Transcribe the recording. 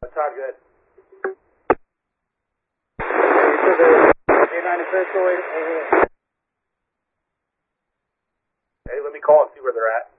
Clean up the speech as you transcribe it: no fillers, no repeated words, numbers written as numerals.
That's all good. Hey, let me call and see where they're at.